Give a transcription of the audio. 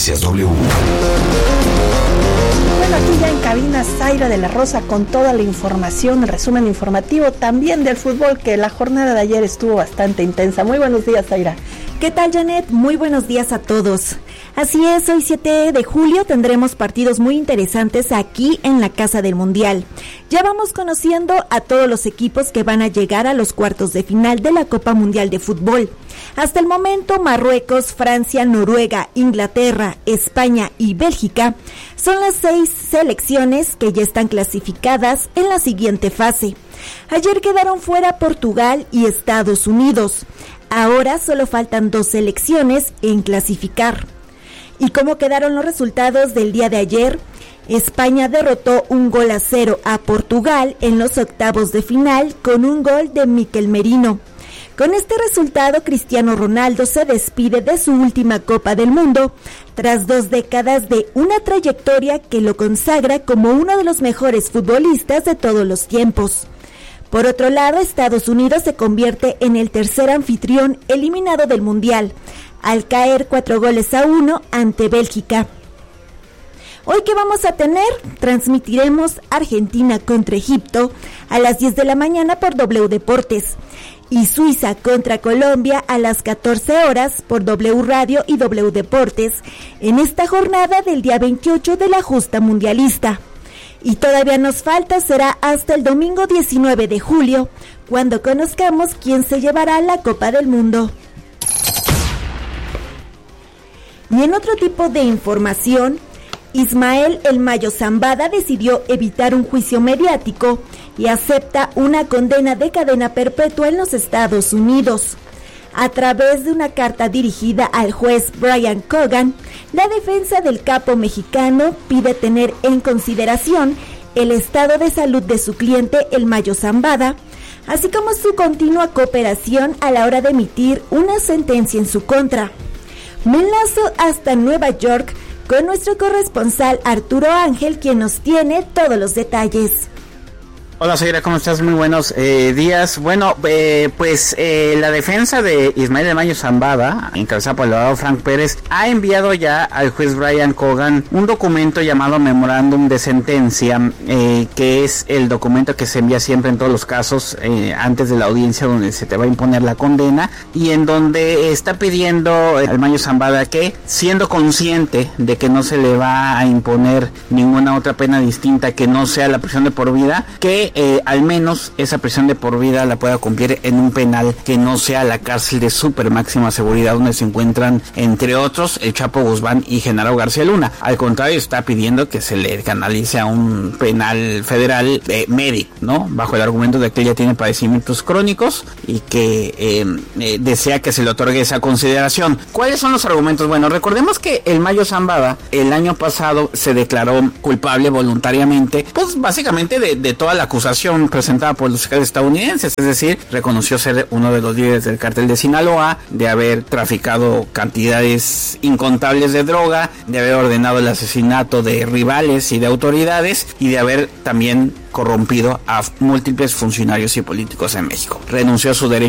Noticias W. Bueno, aquí ya en cabina Zaira de la Rosa con toda la información, el resumen informativo también del fútbol, que la jornada de ayer estuvo bastante intensa. Muy buenos días, Zaira. ¿Qué tal, Janet? Muy buenos días a todos. Así es, hoy 7 de julio tendremos partidos muy interesantes aquí en la Casa del Mundial. Ya vamos conociendo a todos los equipos que van a llegar a los cuartos de final de la Copa Mundial de Fútbol. Hasta el momento, Marruecos, Francia, Noruega, Inglaterra, España y Bélgica son las 6 selecciones que ya están clasificadas en la siguiente fase. Ayer quedaron fuera Portugal y Estados Unidos. Ahora solo faltan 2 selecciones en clasificar. ¿Y cómo quedaron los resultados del día de ayer? España derrotó 1-0 a Portugal en los octavos de final con un gol de Mikel Merino. Con este resultado, Cristiano Ronaldo se despide de su última Copa del Mundo, tras 2 décadas de una trayectoria que lo consagra como uno de los mejores futbolistas de todos los tiempos. Por otro lado, Estados Unidos se convierte en el tercer anfitrión eliminado del Mundial, al caer 4-1 ante Bélgica. Hoy, ¿qué vamos a tener? Transmitiremos Argentina contra Egipto a las 10 de la mañana por W Deportes y Suiza contra Colombia a las 14 horas por W Radio y W Deportes en esta jornada del día 28 de la justa mundialista. Y todavía nos falta, será hasta el domingo 19 de julio, cuando conozcamos quién se llevará la Copa del Mundo. Y en otro tipo de información, Ismael El Mayo Zambada decidió evitar un juicio mediático y acepta una condena de cadena perpetua en los Estados Unidos. A través de una carta dirigida al juez Brian Cogan, la defensa del capo mexicano pide tener en consideración el estado de salud de su cliente El Mayo Zambada, así como su continua cooperación a la hora de emitir una sentencia en su contra. Me enlazo hasta Nueva York con nuestro corresponsal Arturo Ángel, quien nos tiene todos los detalles. Hola, Zaira, ¿cómo estás? Muy buenos días. Bueno, la defensa de Ismael El Mayo Zambada, encabezada por el abogado Frank Pérez, ha enviado ya al juez Brian Cogan un documento llamado Memorándum de Sentencia, que es el documento que se envía siempre en todos los casos antes de la audiencia donde se te va a imponer la condena, y en donde está pidiendo al Mayo Zambada que, siendo consciente de que no se le va a imponer ninguna otra pena distinta que no sea la prisión de por vida, que al menos esa prisión de por vida la pueda cumplir en un penal que no sea la cárcel de super máxima seguridad donde se encuentran, entre otros, el Chapo Guzmán y Genaro García Luna. Al contrario, está pidiendo que se le canalice a un penal federal médico, ¿no? Bajo el argumento de que ella tiene padecimientos crónicos y que desea que se le otorgue esa consideración. ¿Cuáles son los argumentos? Bueno, recordemos que el Mayo Zambada el año pasado se declaró culpable voluntariamente, pues básicamente de toda la acusación presentada por los fiscales estadounidenses, es decir, reconoció ser uno de los líderes del cártel de Sinaloa, de haber traficado cantidades incontables de droga, de haber ordenado el asesinato de rivales y de autoridades, y de haber también corrompido a múltiples funcionarios y políticos en México. Renunció a su derecho